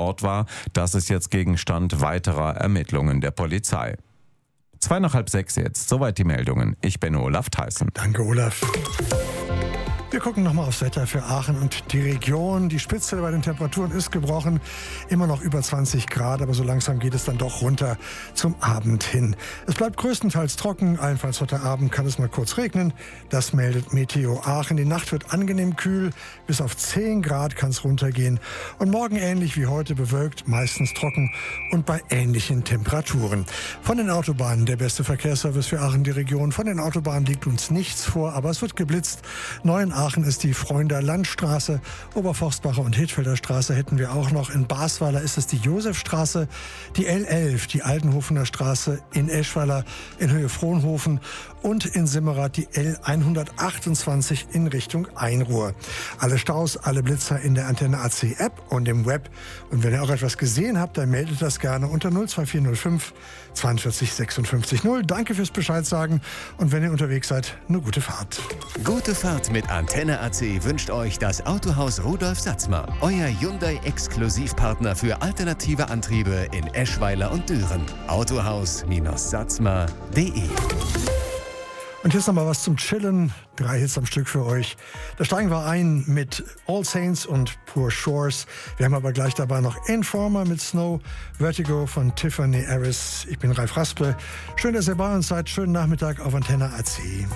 Bord war. Das ist jetzt Gegenstand weiterer Ermittlungen der Polizei. 5:05 jetzt. Soweit die Meldungen. Ich bin Olaf Theissen. Danke, Olaf. Wir gucken nochmal aufs Wetter für Aachen und die Region. Die Spitze bei den Temperaturen ist gebrochen. Immer noch über 20 Grad, aber so langsam geht es dann doch runter zum Abend hin. Es bleibt größtenteils trocken. Allenfalls heute Abend kann es mal kurz regnen. Das meldet Meteo Aachen. Die Nacht wird angenehm kühl. Bis auf 10 Grad kann es runtergehen. Und morgen ähnlich wie heute bewölkt, meistens trocken und bei ähnlichen Temperaturen. Von den Autobahnen der beste Verkehrsservice für Aachen, die Region. Von den Autobahnen liegt uns nichts vor, aber es wird geblitzt. Aachen ist die Freunder Landstraße, Oberforstbacher und Hedfelder Straße hätten wir auch noch. In Basweiler ist es die Josefstraße, die L11, die Altenhofener Straße, in Eschweiler in Höhe Frohnhofen und in Simmerath die L128 in Richtung Einruhr. Alle Staus, alle Blitzer in der Antenne AC App und im Web. Und wenn ihr auch etwas gesehen habt, dann meldet das gerne unter 02405 42 56 0. Danke fürs Bescheid sagen und wenn ihr unterwegs seid, eine gute Fahrt. Gute Fahrt mit Antenne AC wünscht euch das Autohaus Rudolf Satzmer, euer Hyundai-Exklusivpartner für alternative Antriebe in Eschweiler und Düren. Autohaus-satzmer.de. Und jetzt nochmal was zum Chillen. 3 Hits am Stück für euch. Da steigen wir ein mit All Saints und Poor Shores. Wir haben aber gleich dabei noch Informer mit Snow, Vertigo von Tiffany Harris. Ich bin Ralf Raspe. Schön, dass ihr bei uns seid. Schönen Nachmittag auf Antenne AC.